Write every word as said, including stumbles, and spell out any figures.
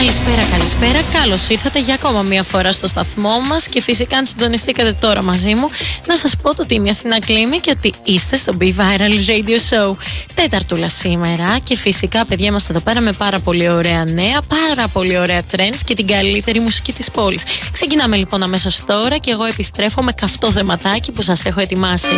Καλησπέρα, καλησπέρα. Καλώς ήρθατε για ακόμα μία φορά στο σταθμό μας και φυσικά αν συντονιστήκατε τώρα μαζί μου, να σας πω το ότι είμαι η Αθηνά Κλίμη και ότι είστε στο Be Viral Radio Show. Τέταρτουλα σήμερα και φυσικά παιδιά είμαστε εδώ πέρα με πάρα πολύ ωραία νέα, πάρα πολύ ωραία trends και την καλύτερη μουσική της πόλης. Ξεκινάμε λοιπόν αμέσως τώρα και εγώ επιστρέφω με καυτό θεματάκι που σας έχω ετοιμάσει.